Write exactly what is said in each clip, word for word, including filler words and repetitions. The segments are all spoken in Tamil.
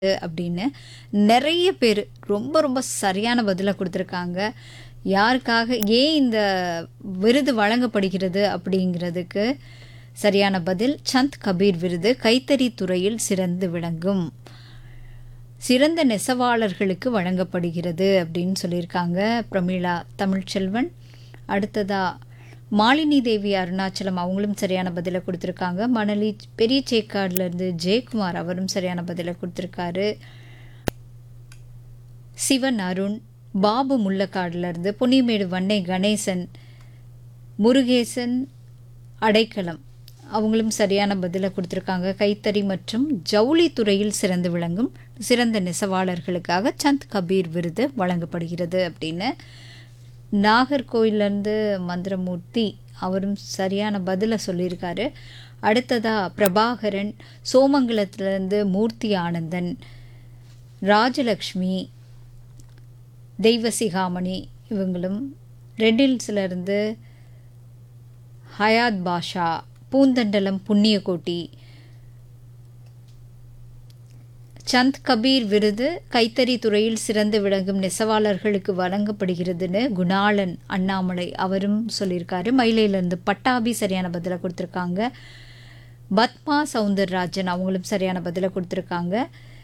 அப்படின்னு நிறைய பேர் ரொம்ப ரொம்ப சரியான பதிலை கொடுத்துருக்காங்க. யாருக்காக ஏன் இந்த விருது வழங்கப்படுகிறது அப்படிங்கிறதுக்கு சரியான பதில் சந்த் கபீர் விருது கைத்தறி துறையில் சிறந்து விளங்கும் சிறந்த நெசவாளர்களுக்கு வழங்கப்படுகிறது அப்படின்னு சொல்லியிருக்காங்க பிரமீளா தமிழ்ச்செல்வன். அடுத்ததா மாலினி தேவி அருணாச்சலம் அவங்களும் சரியான பதிலை கொடுத்துருக்காங்க. மணலி பெரிய சேக்காடுலேருந்து ஜெயக்குமார் அவரும் சரியான பதிலை கொடுத்துருக்காரு. சிவன் அருண் பாபு முள்ளக்காடுலேருந்து பொன்னிமேடு வன்னை கணேசன் முருகேசன் அடைக்கலம் அவங்களும் சரியான பதிலை கொடுத்துருக்காங்க. கைத்தறி மற்றும் ஜவுளி துறையில் சிறந்து விளங்கும் சிறந்த நெசவாளர்களுக்காக சந்த் கபீர் விருது வழங்கப்படுகிறது அப்படின்னு. நாகர்கோயிலேருந்து மந்திரமூர்த்தி அவரும் சரியான பதிலை சொல்லியிருக்காரு. அடுத்ததா பிரபாகரன் சோமங்கலத்திலேருந்து மூர்த்தி ஆனந்தன் ராஜலக்ஷ்மி தெய்வசிகாமணி இவங்களும் ரெட்டில்ஸ்லேருந்து ஹயாத் பாஷா பூந்தண்டலம் புண்ணியகோட்டி சந்த் கபீர் விருது கைத்தறி துறையில் சிறந்து விளங்கும் நெசவாளர்களுக்கு வழங்கப்படுகிறதுன்னு குணாளன் அண்ணாமலை அவரும் சொல்லியிருக்காரு. மயிலையிலேருந்து பட்டாபி சரியான பதிலை கொடுத்துருக்காங்க. பத்மா சவுந்தரராஜன் அவங்களும் சரியான பதிலை கொடுத்துருக்காங்க.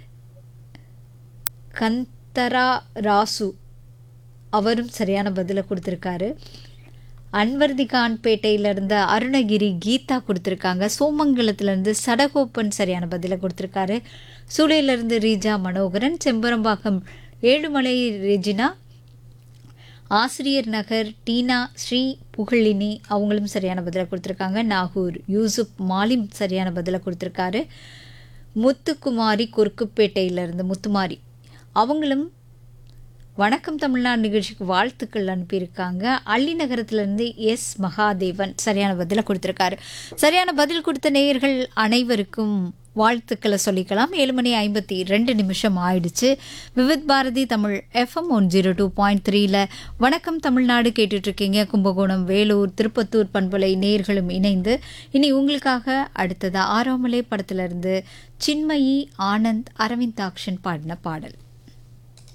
கந்தரா ராசு அவரும் சரியான பதிலை கொடுத்துருக்காரு. அன்வர்திகான் பேட்டையிலேருந்து அருணகிரி கீதா கொடுத்துருக்காங்க. சோமங்கலத்திலேருந்து சடகோப்பன் சரியான பதிலை கொடுத்துருக்காரு. சூளையிலேருந்து ரீஜா மனோகரன் செம்பரம்பாக்கம் ஏழுமலை ரெஜினா ஆசிரியர் நகர் டீனா ஸ்ரீ புகழினி அவங்களும் சரியான பதிலை கொடுத்துருக்காங்க. நாகூர் யூசுப் மாலிம் சரியான பதிலை கொடுத்துருக்காரு. முத்துக்குமாரி குறுக்குப்பேட்டையிலேருந்து முத்துமாரி அவங்களும் வணக்கம் தமிழ்நாடு நிகழ்ச்சிக்கு வாழ்த்துக்கள் அனுப்பியிருக்காங்க. அள்ளி நகரத்திலிருந்து எஸ் மகாதேவன் சரியான பதிலை கொடுத்துருக்காரு. சரியான பதில் கொடுத்த நேயர்கள் அனைவருக்கும் வாழ்த்துக்களை சொல்லிக்கலாம். ஏழு மணி ஐம்பத்தி ரெண்டு நிமிஷம் ஆயிடுச்சு. Vividh Bharathi Tamil FM one zero two point த்ரீல வணக்கம் தமிழ்நாடு கேட்டுட்ருக்கீங்க. கும்பகோணம் வேலூர் திருப்பத்தூர் பண்பலை நேயர்களும் இணைந்து இனி உங்களுக்காக அடுத்தது ஆரோமலை படத்திலிருந்து சின்மயி ஆனந்த் அரவிந்தாக்ஷன் பாடின பாடல்.